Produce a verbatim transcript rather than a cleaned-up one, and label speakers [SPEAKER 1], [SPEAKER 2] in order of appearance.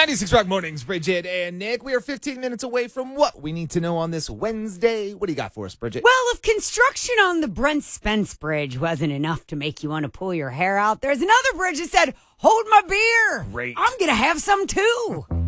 [SPEAKER 1] ninety-six Rock Mornings, Bridget and Nick. We are fifteen minutes away from what we need to know on this Wednesday. What do you got for us, Bridget?
[SPEAKER 2] Well, if construction on the Brent Spence Bridge wasn't enough to make you want to pull your hair out, there's another bridge that said, hold my beer.
[SPEAKER 1] Great.
[SPEAKER 2] I'm going to have some too.